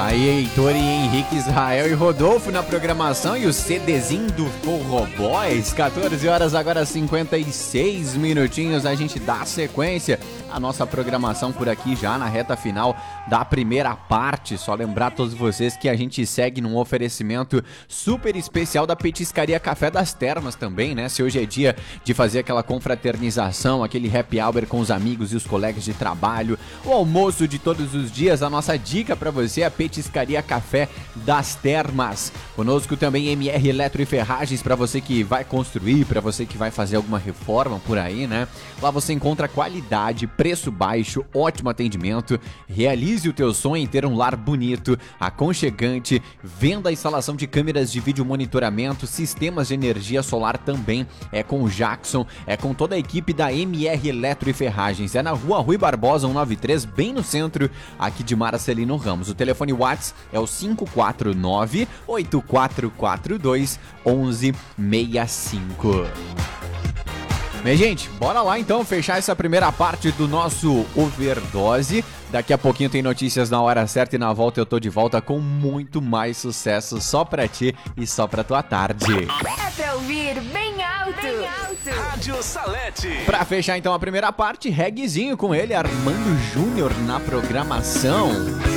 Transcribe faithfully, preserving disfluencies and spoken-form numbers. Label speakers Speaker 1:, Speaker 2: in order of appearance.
Speaker 1: Aí, Heitor e Henrique, Israel e Rodolfo na programação e o CDzinho do Forró Boys. quatorze horas, agora cinquenta e seis minutinhos. A gente dá sequência à nossa programação por aqui já na reta final da primeira parte. Só lembrar a todos vocês que a gente segue num oferecimento super especial da Petiscaria Café das Termas também, né? Se hoje é dia de fazer aquela confraternização, aquele happy hour com os amigos e os colegas de trabalho, o almoço de todos os dias, a nossa dica pra você é a Petiscaria Café das Termas. Conosco também M R Eletro e Ferragens para você que vai construir, para você que vai fazer alguma reforma por aí, né? Lá você encontra qualidade, preço baixo, ótimo atendimento. Realize o teu sonho em ter um lar bonito, aconchegante. Venda a instalação de câmeras de vídeo monitoramento, sistemas de energia solar também. É com o Jackson, é com toda a equipe da M R Eletro e Ferragens. É na Rua Rui Barbosa cento e noventa e três, bem no centro aqui de Marcelino Ramos. O telefone WhatsApp é o cinco quatro nove, oito quatro quatro dois, um um seis cinco. Bem, gente, bora lá então fechar essa primeira parte do nosso Overdose. Daqui a pouquinho tem notícias na hora certa e na volta eu tô de volta com muito mais sucesso só pra ti e só pra tua tarde.
Speaker 2: É pra ouvir bem alto. Bem alto.
Speaker 3: Rádio Salete.
Speaker 1: Pra fechar então a primeira parte, reguezinho com ele, Armando Júnior na programação.